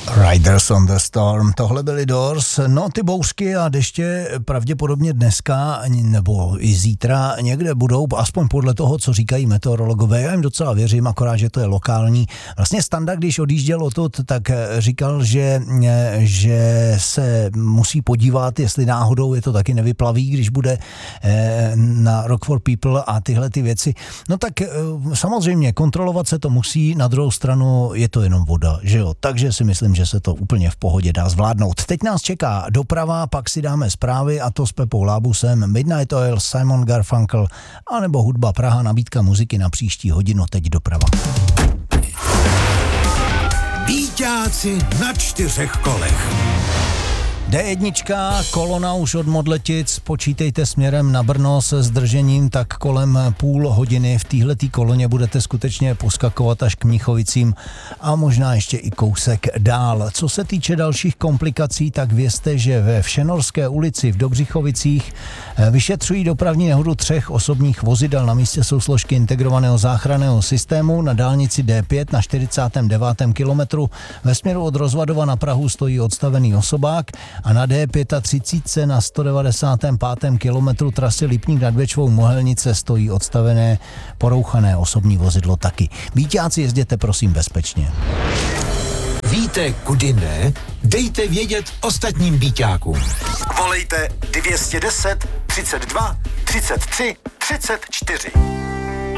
Riders on the Storm, tohle byly Doors. No, ty bouřky a deště pravděpodobně dneska nebo i zítra někde budou, aspoň podle toho, co říkají meteorologové. Já jim docela věřím, akorát, že to je lokální. Vlastně Standa, když odjížděl odtud, tak říkal, že se musí podívat, jestli náhodou je to taky nevyplaví, když bude na Rock for People a tyhle ty věci. No tak samozřejmě kontrolovat se to musí, na druhou stranu je to jenom voda, že jo? Takže si myslím, že se to úplně v pohodě dá zvládnout. Teď nás čeká doprava, pak si dáme zprávy a to s Pepou Lábusem, Midnight Oil, Simon Garfunkel anebo Hudba Praha, nabídka muziky na příští hodinu, teď doprava. Býťáci na 4 kolech. D1, kolona už od Modletic, počítejte směrem na Brno se zdržením, tak kolem půl hodiny v téhletý koloně budete skutečně poskakovat až k Mnichovicím a možná ještě i kousek dál. Co se týče dalších komplikací, tak vězte, že ve Všenorské ulici v Dobřichovicích vyšetřují dopravní nehodu 3 osobních vozidel. Na místě jsou složky integrovaného záchranného systému. Na dálnici D5 na 49. kilometru ve směru od Rozvadova na Prahu stojí odstavený osobák a na D35 na 195. kilometru trasy Lipník nad Bečvou Mohelnice stojí odstavené porouchané osobní vozidlo taky. Býťáci, jezděte prosím bezpečně. Víte, kudy ne? Dejte vědět ostatním býťákům. Volejte 210 32 33 34.